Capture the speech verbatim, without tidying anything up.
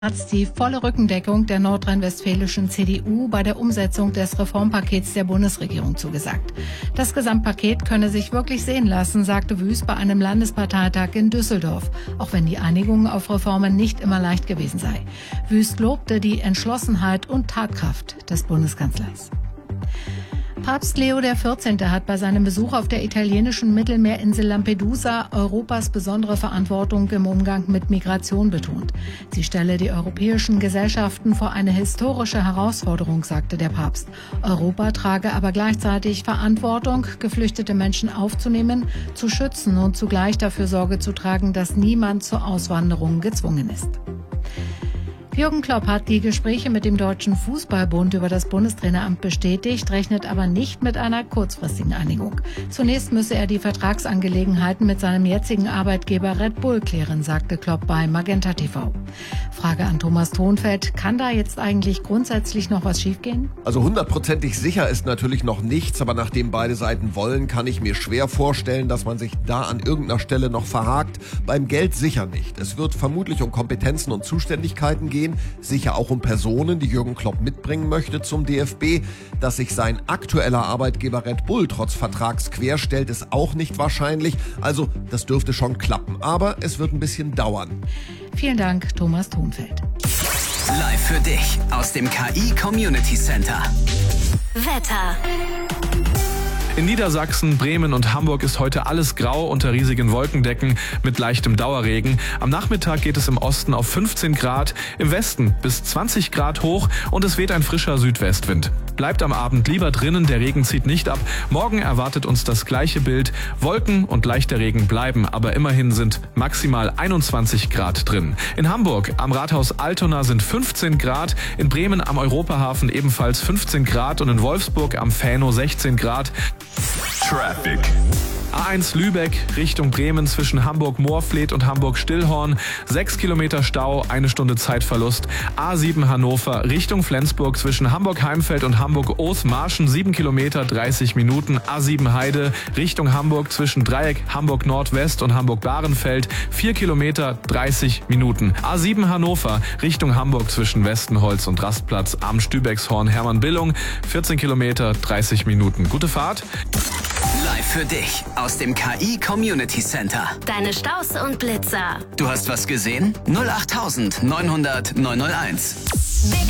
Hat die volle Rückendeckung der nordrhein-westfälischen C D U bei der Umsetzung des Reformpakets der Bundesregierung zugesagt. Das Gesamtpaket könne sich wirklich sehen lassen, sagte Wüst bei einem Landesparteitag in Düsseldorf, auch wenn die Einigung auf Reformen nicht immer leicht gewesen sei. Wüst lobte die Entschlossenheit und Tatkraft des Bundeskanzlers. Papst Leo der vierzehnte. Hat bei seinem Besuch auf der italienischen Mittelmeerinsel Lampedusa Europas besondere Verantwortung im Umgang mit Migration betont. Sie stelle die europäischen Gesellschaften vor eine historische Herausforderung, sagte der Papst. Europa trage aber gleichzeitig Verantwortung, geflüchtete Menschen aufzunehmen, zu schützen und zugleich dafür Sorge zu tragen, dass niemand zur Auswanderung gezwungen ist. Jürgen Klopp hat die Gespräche mit dem Deutschen Fußballbund über das Bundestraineramt bestätigt, rechnet aber nicht mit einer kurzfristigen Einigung. Zunächst müsse er die Vertragsangelegenheiten mit seinem jetzigen Arbeitgeber Red Bull klären, sagte Klopp bei Magenta T V. Frage an Thomas Thonfeld, kann da jetzt eigentlich grundsätzlich noch was schiefgehen? Also hundertprozentig sicher ist natürlich noch nichts, aber nachdem beide Seiten wollen, kann ich mir schwer vorstellen, dass man sich da an irgendeiner Stelle noch verhakt. Beim Geld sicher nicht. Es wird vermutlich um Kompetenzen und Zuständigkeiten gehen. Sicher auch um Personen, die Jürgen Klopp mitbringen möchte zum D F B. Dass sich sein aktueller Arbeitgeber Red Bull trotz Vertrags querstellt, ist auch nicht wahrscheinlich. Also das dürfte schon klappen, aber es wird ein bisschen dauern. Vielen Dank, Thomas Thonfeld. Live für dich aus dem K I Community Center. Wetter. In Niedersachsen, Bremen und Hamburg ist heute alles grau unter riesigen Wolkendecken mit leichtem Dauerregen. Am Nachmittag geht es im Osten auf fünfzehn Grad, im Westen bis zwanzig Grad hoch und es weht ein frischer Südwestwind. Bleibt am Abend lieber drinnen, der Regen zieht nicht ab. Morgen erwartet uns das gleiche Bild. Wolken und leichter Regen bleiben, aber immerhin sind maximal einundzwanzig Grad drin. In Hamburg am Rathaus Altona sind fünfzehn Grad, in Bremen am Europahafen ebenfalls fünfzehn Grad und in Wolfsburg am Fähno sechzehn Grad. Traffic. A eins Lübeck Richtung Bremen zwischen Hamburg-Moorfleet und Hamburg-Stillhorn. Sechs Kilometer Stau, eine Stunde Zeitverlust. A sieben Hannover Richtung Flensburg zwischen Hamburg-Heimfeld und Hamburg-Othmarschen. Sieben Kilometer, dreißig Minuten. A sieben Heide Richtung Hamburg zwischen Dreieck Hamburg-Nordwest und Hamburg-Bahrenfeld. Vier Kilometer, dreißig Minuten. A sieben Hannover Richtung Hamburg zwischen Westenholz und Rastplatz am Stübexhorn Hermann-Billung. vierzehn Kilometer, dreißig Minuten. Gute Fahrt. Live für dich aus dem K I Community Center. Deine Staus und Blitzer. Du hast was gesehen? null acht neunhundert neunhunderteins. Big